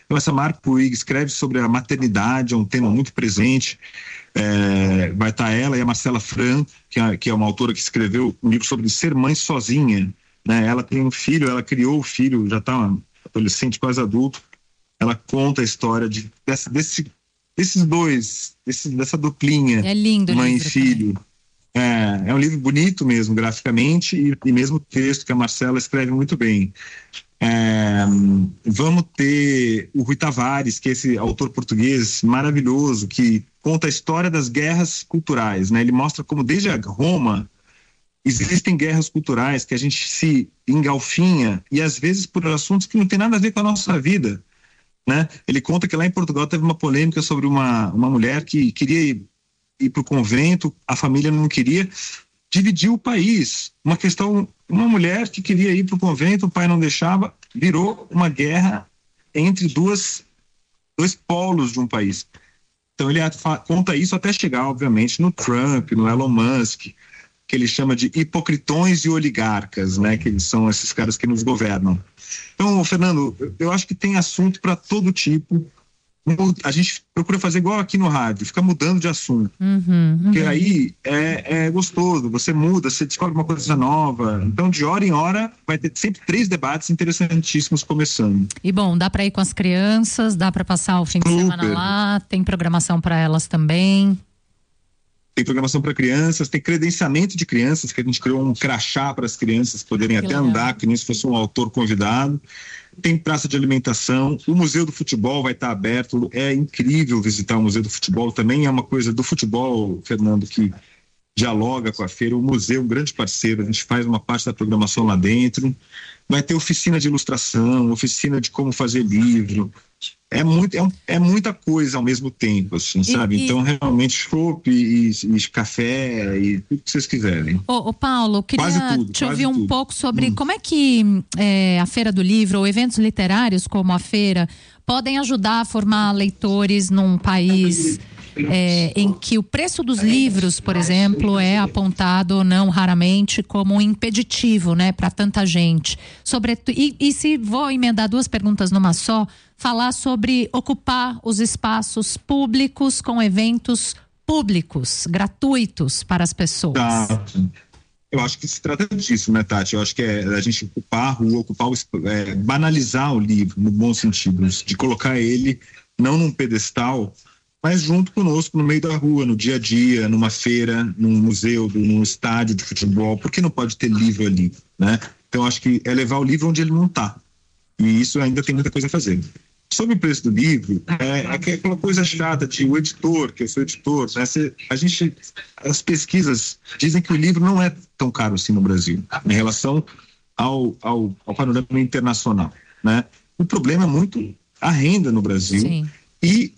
Então, essa Marco Puig escreve sobre a maternidade, é um tema muito presente. Vai estar ela e a Marcela Fran, que é uma autora que escreveu um livro sobre ser mãe sozinha, né? Ela tem um filho, ela criou o filho, já está adolescente, quase adulto. Ela conta a história desses dois, dessa duplinha, é lindo, mãe e filho. É um livro bonito mesmo, graficamente, e mesmo o texto que a Marcela escreve muito bem. Vamos ter o Rui Tavares, que é esse autor português maravilhoso, que conta a história das guerras culturais, né? Ele mostra como desde a Roma existem guerras culturais que a gente se engalfinha, e às vezes por assuntos que não tem nada a ver com a nossa vida, né? Ele conta que lá em Portugal teve uma polêmica sobre uma mulher que queria ir para o convento, a família não queria, dividiu o país. Uma mulher que queria ir para o convento, o pai não deixava, virou uma guerra entre dois polos de um país. Então ele conta isso até chegar, obviamente, no Trump, no Elon Musk, que ele chama de hipocritões e oligarcas, né? Que eles são esses caras que nos governam. Então, Fernando, eu acho que tem assunto para todo tipo. A gente procura fazer igual aqui no rádio, fica mudando de assunto. Porque aí é gostoso, você muda, você descobre uma coisa nova. Então, de hora em hora, vai ter sempre 3 debates interessantíssimos começando. E bom, dá para ir com as crianças, dá para passar o fim de semana lá, tem programação para elas também. Tem programação para crianças, tem credenciamento de crianças, que a gente criou um crachá para as crianças poderem até andar, que nem se fosse um autor convidado. Tem praça de alimentação, o Museu do Futebol vai estar aberto, é incrível visitar o Museu do Futebol, também é uma coisa do futebol, Fernando, que dialoga com a feira. O museu é um grande parceiro, a gente faz uma parte da programação lá dentro. Vai ter oficina de ilustração, oficina de como fazer livro. É muita coisa ao mesmo tempo, assim, sabe? Então, realmente, chopp e café e tudo que vocês quiserem. Ô Paulo, queria te ouvir um pouco sobre como é que a Feira do Livro ou eventos literários como a feira podem ajudar a formar leitores num país em que o preço dos livros, por exemplo, é apontado não raramente como um impeditivo, né, para tanta gente. E se vou emendar 2 perguntas numa só, falar sobre ocupar os espaços públicos com eventos públicos, gratuitos para as pessoas. Eu acho que se trata disso, né, Tati? Eu acho que é a gente ocupar a rua, banalizar o livro, no bom sentido, de colocar ele não num pedestal, mas junto conosco no meio da rua, no dia a dia, numa feira, num museu, num estádio de futebol. Por que não pode ter livro ali, né? Então acho que é levar o livro onde ele não está, e isso ainda tem muita coisa a fazer. Sobre o preço do livro, aquela coisa chata de o editor, que eu sou editor, né? As pesquisas dizem que o livro não é tão caro assim no Brasil, em relação ao panorama internacional, né? O problema é muito a renda no Brasil. Sim. E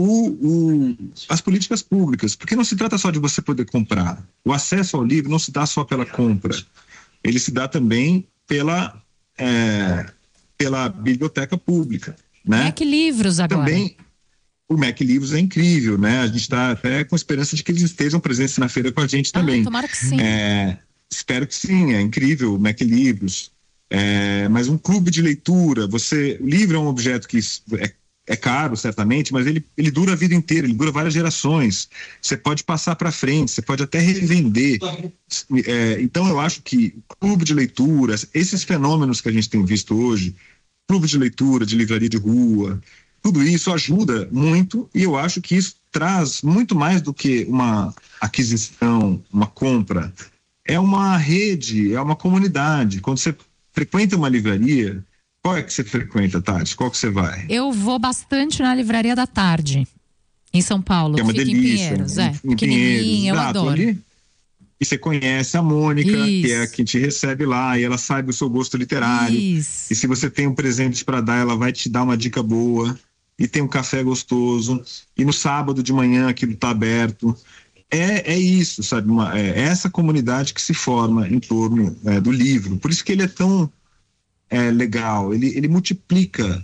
as políticas públicas, porque não se trata só de você poder comprar. O acesso ao livro não se dá só pela compra, ele se dá também pela biblioteca pública, né? Mac Livros agora. Também o Mac Livros é incrível, né? A gente está até com esperança de que eles estejam presentes na feira com a gente também. Tomara que sim. Espero que sim, é incrível o Mac Livros. Mas um clube de leitura, o livro é um objeto que é caro, certamente, mas ele dura a vida inteira, ele dura várias gerações. Você pode passar para frente, você pode até revender. Então, eu acho que clube de leitura, esses fenômenos que a gente tem visto hoje, clube de leitura, de livraria de rua, tudo isso ajuda muito, e eu acho que isso traz muito mais do que uma aquisição, uma compra. É uma rede, é uma comunidade. Quando você frequenta uma livraria, qual é que você frequenta, Tati? Qual que você vai? Eu vou bastante na Livraria da Tarde, em São Paulo. Que é uma fica delícia. Em Pinheiros, Pequenininha, eu adoro. Ali. E você conhece a Mônica, Isso. que é a que te recebe lá, e ela sabe o seu gosto literário. Isso. E se você tem um presente para dar, ela vai te dar uma dica boa. E tem um café gostoso. E no sábado de manhã aquilo está aberto. É isso, sabe? É essa comunidade que se forma em torno do livro. Por isso que ele é tão legal. Ele multiplica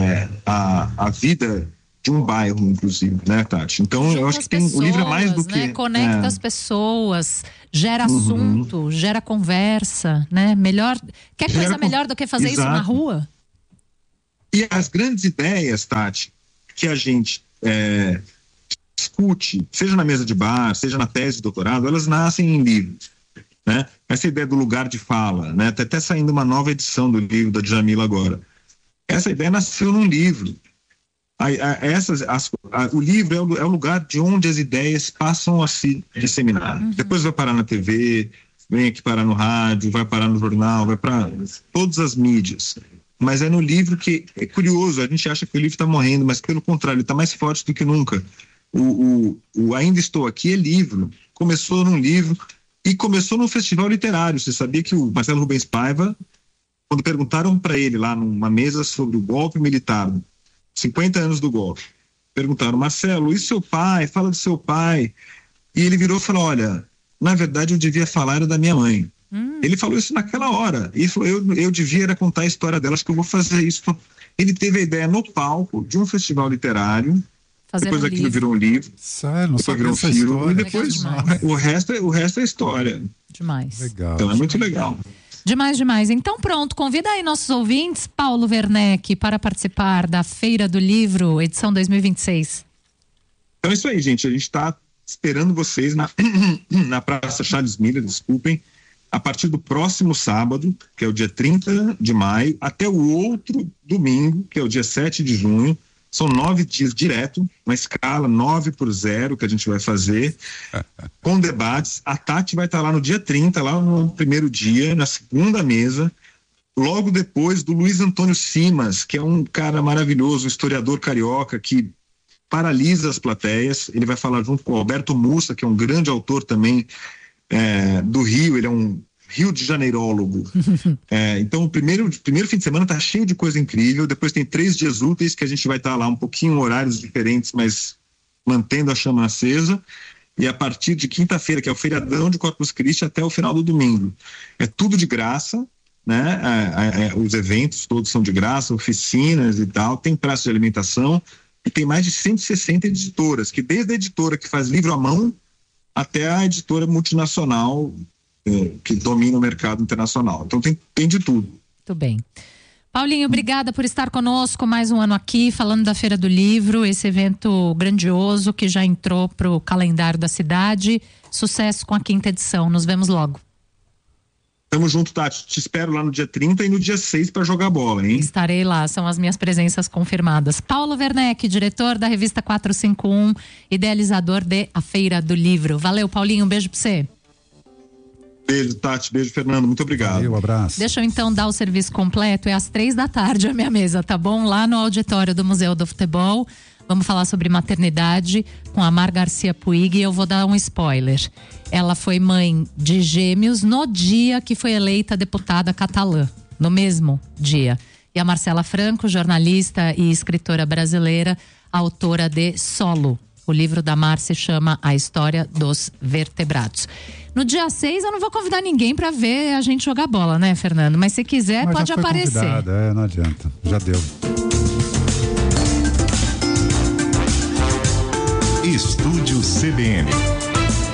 a vida de um bairro, inclusive, né, Tati? Então, eu acho que o livro é mais do que... Conecta as pessoas, gera assunto, gera conversa, né? Melhor do que fazer isso na rua? E as grandes ideias, Tati, que a gente discute, seja na mesa de bar, seja na tese de doutorado, elas nascem em livros, né? Essa ideia do lugar de fala, né? Tá até saindo uma nova edição do livro da Djamila agora. Essa ideia nasceu num livro. O livro é o lugar de onde as ideias passam a se disseminar. Depois vai parar na TV, vem aqui parar no rádio, vai parar no jornal, vai para todas as mídias. Mas é no livro que é curioso, a gente acha que o livro está morrendo, mas pelo contrário, ele está mais forte do que nunca. O Ainda Estou Aqui é livro, começou num livro e começou num festival literário. Você sabia que o Marcelo Rubens Paiva, quando perguntaram para ele lá numa mesa sobre o golpe militar, 50 anos do golpe, perguntaram: Marcelo, e seu pai? Fala do seu pai. E ele virou e falou: olha, na verdade eu devia falar da minha mãe. Ele falou isso naquela hora. Ele falou: eu devia era contar a história dela, acho que eu vou fazer isso. Ele teve a ideia no palco de um festival literário. Depois aquilo virou um livro. Sério, depois virou um filme. E depois o resto é história. Demais. Legal. Então é muito legal. Demais. Então pronto, convida aí nossos ouvintes, Paulo Werneck, para participar da Feira do Livro, edição 2026. Então é isso aí, gente. A gente está esperando vocês na Praça Charles Miller, desculpem, a partir do próximo sábado, que é o dia 30 de maio, até o outro domingo, que é o dia 7 de junho. São 9 dias direto, uma escala 9-0 que a gente vai fazer, com debates. A Tati vai estar lá no dia 30, lá no primeiro dia, na segunda mesa, logo depois do Luiz Antônio Simas, que é um cara maravilhoso, um historiador carioca que paralisa as plateias. Ele vai falar junto com o Alberto Mussa, que é um grande autor também do Rio. Ele é um Rio de Janeirólogo. Então o primeiro fim de semana tá cheio de coisa incrível. Depois tem 3 dias úteis que a gente vai estar lá um pouquinho, horários diferentes, mas mantendo a chama acesa. E a partir de quinta-feira, que é o feriadão de Corpus Christi, até o final do domingo. É tudo de graça, né? Os eventos todos são de graça, oficinas e tal. Tem praça de alimentação e tem mais de 160 editoras, que desde a editora que faz livro à mão até a editora multinacional que domina o mercado internacional. Então tem de tudo. Muito bem. Paulinho, obrigada por estar conosco mais um ano aqui, falando da Feira do Livro, esse evento grandioso que já entrou para o calendário da cidade. Sucesso com a 5ª edição. Nos vemos logo. Tamo junto, Tati. Te espero lá no dia 30 e no dia 6 para jogar bola, hein? Estarei lá, são as minhas presenças confirmadas. Paulo Werneck, diretor da revista 451, idealizador de A Feira do Livro. Valeu, Paulinho, um beijo para você. Beijo, Tati. Beijo, Fernando. Muito obrigado. Um abraço. Deixa eu então dar o serviço completo. É às 15h a minha mesa, tá bom? Lá no auditório do Museu do Futebol. Vamos falar sobre maternidade com a Mar Garcia Puig. E eu vou dar um spoiler. Ela foi mãe de gêmeos no dia que foi eleita deputada catalã. No mesmo dia. E a Marcela Franco, jornalista e escritora brasileira, autora de Solo. O livro da Mar se chama A História dos Vertebrados. No dia 6 eu não vou convidar ninguém para ver a gente jogar bola, né, Fernando? Mas se quiser, mas pode já foi aparecer. Convidada, não adianta, já deu. Estúdio CBN.